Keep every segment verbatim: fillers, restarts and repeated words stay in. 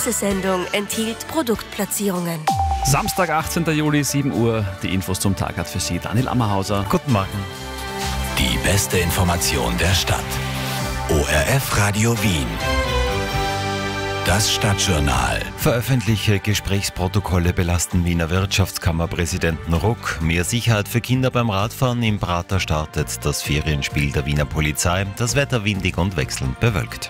Diese Sendung enthielt Produktplatzierungen. Samstag, achtzehnten Juli, sieben Uhr. Die Infos zum Tag hat für Sie Daniel Ammerhauser. Guten Morgen. Die beste Information der Stadt. O R F Radio Wien. Das Stadtjournal. Veröffentlichte Gesprächsprotokolle belasten Wiener Wirtschaftskammerpräsidenten Ruck. Mehr Sicherheit für Kinder beim Radfahren. Im Prater startet das Ferienspiel der Wiener Polizei. Das Wetter windig und wechselnd bewölkt.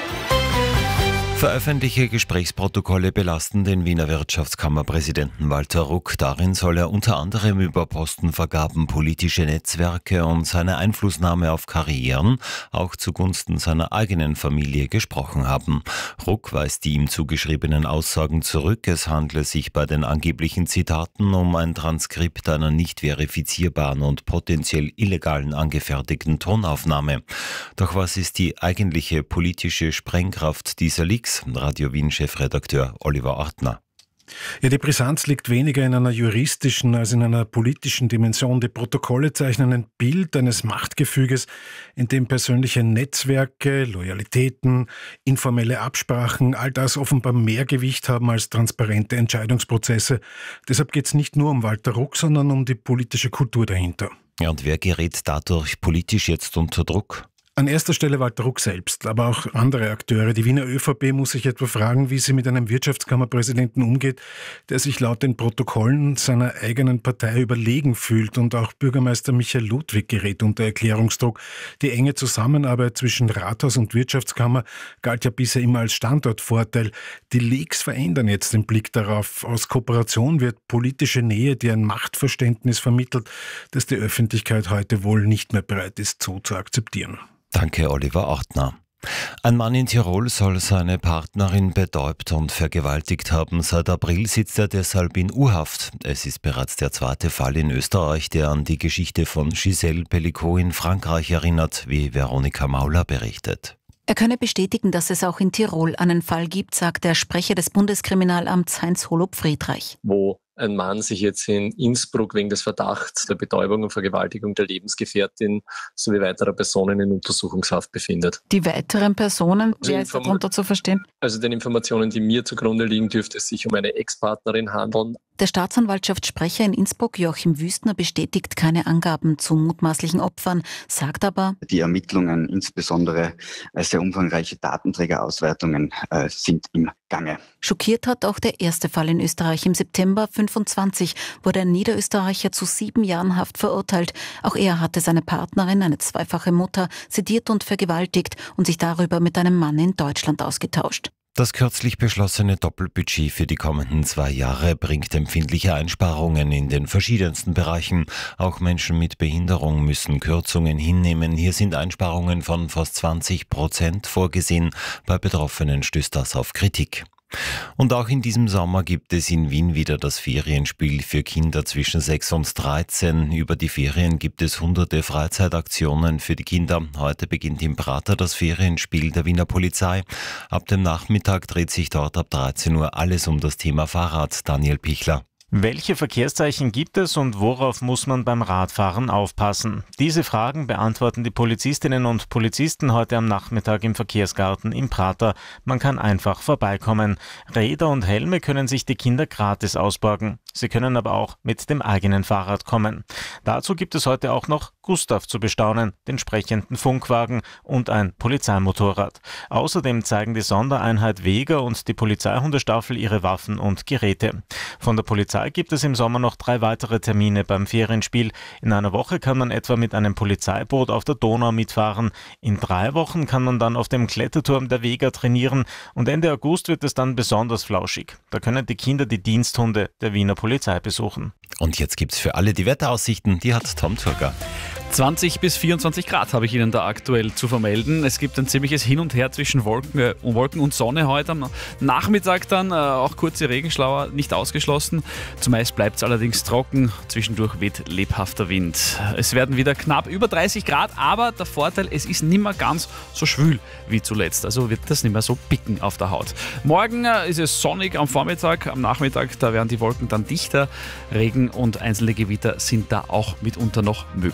Veröffentlichte Gesprächsprotokolle belasten den Wiener Wirtschaftskammerpräsidenten Walter Ruck. Darin soll er unter anderem über Postenvergaben, politische Netzwerke und seine Einflussnahme auf Karrieren, auch zugunsten seiner eigenen Familie, gesprochen haben. Ruck weist die ihm zugeschriebenen Aussagen zurück. Es handle sich bei den angeblichen Zitaten um ein Transkript einer nicht verifizierbaren und potenziell illegalen angefertigten Tonaufnahme. Doch was ist die eigentliche politische Sprengkraft dieser Leaks? Radio Wien-Chefredakteur Oliver Ortner. Ja, die Brisanz liegt weniger in einer juristischen als in einer politischen Dimension. Die Protokolle zeichnen ein Bild eines Machtgefüges, in dem persönliche Netzwerke, Loyalitäten, informelle Absprachen, all das offenbar mehr Gewicht haben als transparente Entscheidungsprozesse. Deshalb geht es nicht nur um Walter Ruck, sondern um die politische Kultur dahinter. Ja, und wer gerät dadurch politisch jetzt unter Druck? An erster Stelle Walter Ruck selbst, aber auch andere Akteure. Die Wiener ÖVP muss sich etwa fragen, wie sie mit einem Wirtschaftskammerpräsidenten umgeht, der sich laut den Protokollen seiner eigenen Partei überlegen fühlt. Und auch Bürgermeister Michael Ludwig gerät unter Erklärungsdruck. Die enge Zusammenarbeit zwischen Rathaus und Wirtschaftskammer galt ja bisher immer als Standortvorteil. Die Leaks verändern jetzt den Blick darauf. Aus Kooperation wird politische Nähe, die ein Machtverständnis vermittelt, das die Öffentlichkeit heute wohl nicht mehr bereit ist, so zu akzeptieren. Danke, Oliver Ortner. Ein Mann in Tirol soll seine Partnerin betäubt und vergewaltigt haben. Seit April sitzt er deshalb in U-Haft. Es ist bereits der zweite Fall in Österreich, der an die Geschichte von Gisèle Pelicot in Frankreich erinnert, wie Veronika Mauler berichtet. Er könne bestätigen, dass es auch in Tirol einen Fall gibt, sagt der Sprecher des Bundeskriminalamts Heinz Holub-Friedreich. Wo ein Mann sich jetzt in Innsbruck wegen des Verdachts der Betäubung und Vergewaltigung der Lebensgefährtin sowie weiterer Personen in Untersuchungshaft befindet. Die weiteren Personen, Also wer ist Inform- darunter zu verstehen? Also den Informationen, die mir zugrunde liegen, dürfte es sich um eine Ex-Partnerin handeln. Der Staatsanwaltschaftssprecher in Innsbruck, Joachim Wüstner, bestätigt keine Angaben zu mutmaßlichen Opfern, sagt aber, die Ermittlungen, insbesondere sehr umfangreiche Datenträgerauswertungen, äh, sind im Gange. Schockiert hat auch der erste Fall in Österreich. Im September fünfundzwanzig wurde ein Niederösterreicher zu sieben Jahren Haft verurteilt. Auch er hatte seine Partnerin, eine zweifache Mutter, sediert und vergewaltigt und sich darüber mit einem Mann in Deutschland ausgetauscht. Das kürzlich beschlossene Doppelbudget für die kommenden zwei Jahre bringt empfindliche Einsparungen in den verschiedensten Bereichen. Auch Menschen mit Behinderung müssen Kürzungen hinnehmen. Hier sind Einsparungen von fast zwanzig Prozent vorgesehen. Bei Betroffenen stößt das auf Kritik. Und auch in diesem Sommer gibt es in Wien wieder das Ferienspiel für Kinder zwischen sechs und dreizehn. Über die Ferien gibt es hunderte Freizeitaktionen für die Kinder. Heute beginnt im Prater das Ferienspiel der Wiener Polizei. Ab dem Nachmittag dreht sich dort ab dreizehn Uhr alles um das Thema Fahrrad. Daniel Pichler. Welche Verkehrszeichen gibt es und worauf muss man beim Radfahren aufpassen? Diese Fragen beantworten die Polizistinnen und Polizisten heute am Nachmittag im Verkehrsgarten im Prater. Man kann einfach vorbeikommen. Räder und Helme können sich die Kinder gratis ausborgen. Sie können aber auch mit dem eigenen Fahrrad kommen. Dazu gibt es heute auch noch Gustav zu bestaunen, den sprechenden Funkwagen und ein Polizeimotorrad. Außerdem zeigen die Sondereinheit Weger und die Polizeihundestaffel ihre Waffen und Geräte. Von der Polizei gibt es im Sommer noch drei weitere Termine beim Ferienspiel. In einer Woche kann man etwa mit einem Polizeiboot auf der Donau mitfahren. In drei Wochen kann man dann auf dem Kletterturm der Weger trainieren. Und Ende August wird es dann besonders flauschig. Da können die Kinder die Diensthunde der Wiener Polizei besuchen. Und jetzt gibt's für alle die Wetteraussichten, die hat Tom Turger. zwanzig bis vierundzwanzig Grad habe ich Ihnen da aktuell zu vermelden. Es gibt ein ziemliches Hin und Her zwischen Wolken, äh, Wolken und Sonne heute. Am Nachmittag dann äh, auch kurze Regenschauer, nicht ausgeschlossen. Zumeist bleibt es allerdings trocken. Zwischendurch weht lebhafter Wind. Es werden wieder knapp über dreißig Grad, aber der Vorteil, es ist nicht mehr ganz so schwül wie zuletzt. Also wird das nicht mehr so picken auf der Haut. Morgen äh, ist es sonnig am Vormittag, am Nachmittag, da werden die Wolken dann dichter. Regen und einzelne Gewitter sind da auch mitunter noch möglich. Es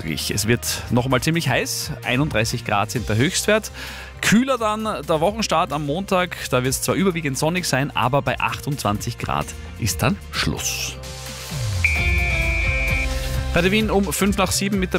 wird nochmal ziemlich heiß, einunddreißig Grad sind der Höchstwert. Kühler dann der Wochenstart am Montag, da wird es zwar überwiegend sonnig sein, aber bei achtundzwanzig Grad ist dann Schluss. Radio Wien um fünf nach sieben mit der